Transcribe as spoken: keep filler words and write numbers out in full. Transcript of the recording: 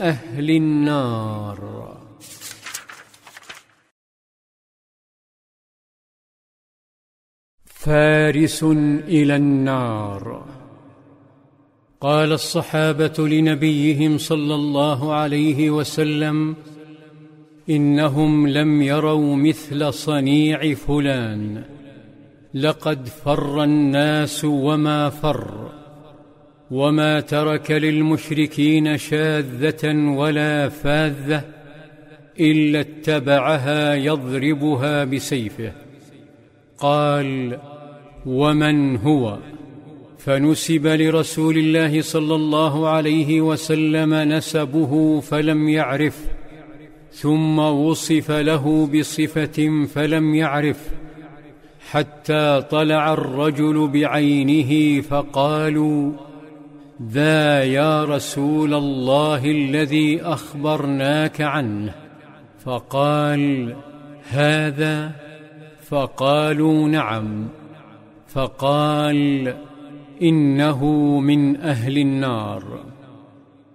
أهل النار. فارس إلى النار. قال الصحابة لنبيهم صلى الله عليه وسلم: إنهم لم يروا مثل صنيع فلان، لقد فر الناس وما فر، وما ترك للمشركين شاذة ولا فاذة إلا اتبعها يضربها بسيفه. قال: ومن هو؟ فنسب لرسول الله صلى الله عليه وسلم نسبه فلم يعرف، ثم وصف له بصفة فلم يعرف، حتى طلع الرجل بعينه فقالوا: ذا يا رسول الله الذي أخبرناك عنه. فقال: هذا؟ فقالوا: نعم. فقال: إنه من أهل النار.